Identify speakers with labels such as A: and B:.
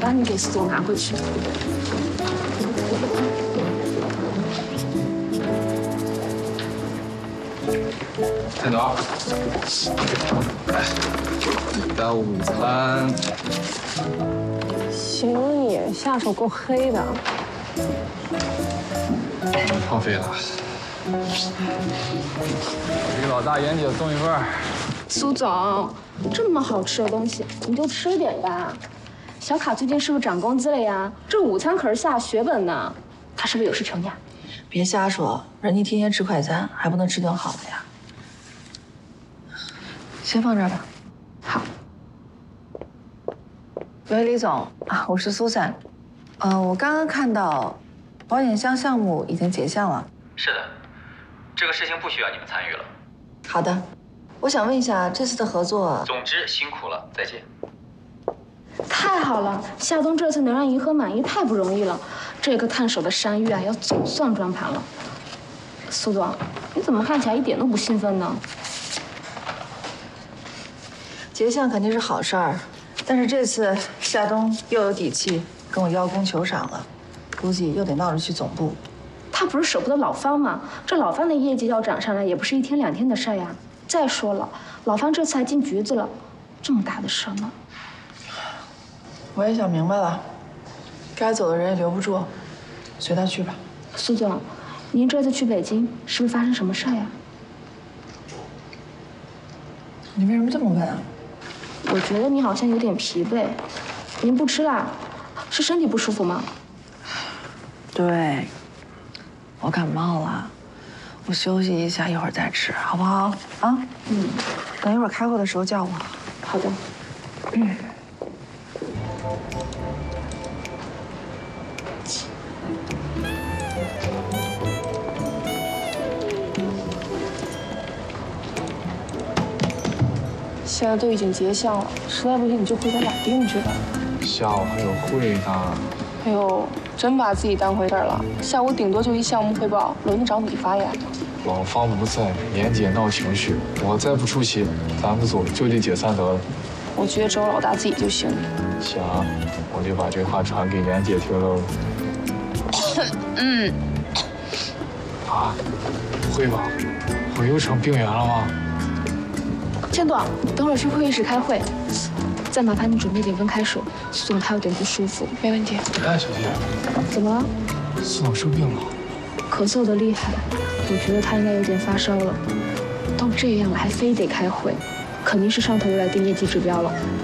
A: 帮你给苏总拿回去。
B: 陈总，来，你的午餐。
A: 行李下手够黑的。
B: 浪费了。给老大妍姐送一份。
A: 苏总，这么好吃的东西，你就吃点吧。小卡最近是不是涨工资了呀？这午餐可是下血本呢。他是不是有事求你啊？
C: 别瞎说，人家天天吃快餐，还不能吃顿好的呀。先放这儿吧。
A: 好。
C: 喂，李总啊，我是苏珊。我刚刚看到保险箱项目已经结项了。
D: 是的，这个事情不需要你们参与了。
C: 好的，我想问一下这次的合作。
D: 总之辛苦了，再见。
A: 太好了，夏冬这次能让银河满意太不容易了。这个烫手的山芋啊，要总算转盘了。苏总，你怎么看起来一点都不兴奋呢？
C: 结项肯定是好事儿，但是这次夏冬又有底气跟我邀功求赏了，估计又得闹着去总部。
A: 他不是舍不得老方吗？这老方的业绩要涨上来，也不是一天两天的事呀。再说了，老方这次还进局子了，这么大的事呢。
C: 我也想明白了，该走的人也留不住，随他去吧。
A: 苏总，您这次去北京是不是发生什么事呀？
C: 你为什么这么问啊？
A: 我觉得你好像有点疲惫，您不吃啦？是身体不舒服吗？
C: 对，我感冒了，我休息一下，一会儿再吃，好不好？啊？嗯。等一会儿开会的时候叫我。
A: 好的。现在都已经结项了，实在不行你就回家打定去吧。
B: 下午还有会呢。
A: 哎呦，真把自己当回事儿了。下午顶多就一项目汇报，轮得着你发言吗？
B: 老方不在，妍姐闹情绪，我再不出席，咱们组就地解散得了。
A: 我觉得只有老大自己就行。
B: 行，我就把这话传给妍姐听喽。啊，不会吧？我又成病源了吗？
A: 千朵，等会儿去会议室开会，再麻烦你准备点温开水。苏总他有点不舒服。没问题。
B: 哎，小姐，
A: 怎么了？
B: 苏总生病了，
A: 咳嗽的厉害，我觉得他应该有点发烧了。都这样了还非得开会，肯定是上头又来定业绩指标了。